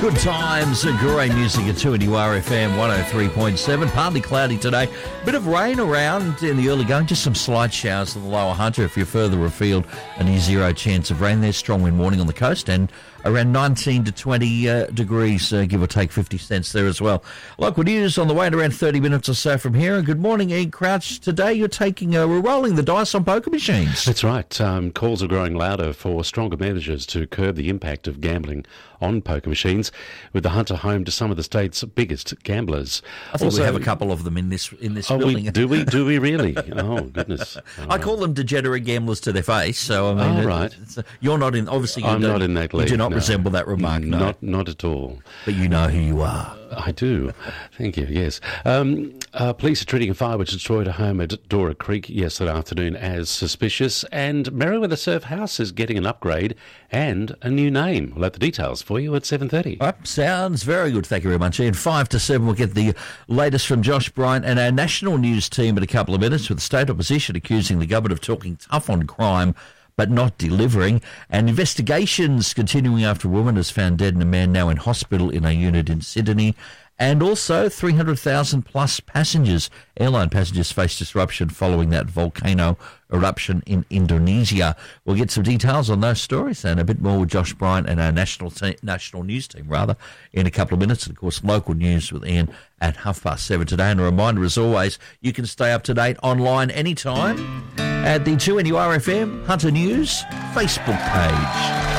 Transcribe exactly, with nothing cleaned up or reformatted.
Good times, great music at two N U R F M one oh three point seven. Partly cloudy today. Bit of rain around in the early going. Just some slight showers in the lower Hunter. If you're further afield, a near zero chance of rain. There's strong wind warning on the coast and around nineteen to twenty uh, degrees, uh, give or take fifty cents there as well. Local news on the way in around thirty minutes or so from here. And good morning, Ian Crouch. Today you're taking, uh, we're rolling the dice on poker machines. That's right. Um, calls are growing louder for stronger measures to curb the impact of gambling on poker machines, with the Hunter home to some of the state's biggest gamblers. I think also, we have a couple of them in this in this oh, building. We, do we? Do we really? Oh goodness! Oh. I call them degenerate gamblers to their face. So I mean, oh, it, right. It's, uh, you're not in. Obviously, you I'm don't, not in that league. You do not no. resemble that remark. No, not not at all. But you know who you are. I do. Thank you, yes. Um, uh, police are treating a fire which destroyed a home at Dora Creek yesterday afternoon as suspicious, and Merriweather Surf House is getting an upgrade and a new name. We'll have the details for you at seven thirty. That sounds very good. Thank you very much. In five to seven, we'll get the latest from Josh Bryant and our national news team in a couple of minutes, with the state opposition accusing the government of talking tough on crime but not delivering, and investigations continuing after a woman is found dead and a man now in hospital in a unit in Sydney. And also three hundred thousand plus passengers, airline passengers, face disruption following that volcano eruption in Indonesia. We'll get some details on those stories and a bit more with Josh Bryant and our national te- national news team, rather, in a couple of minutes. And, of course, local news with Ian at half past seven today. And a reminder, as always, you can stay up to date online anytime at the two N U R F M Hunter News Facebook page.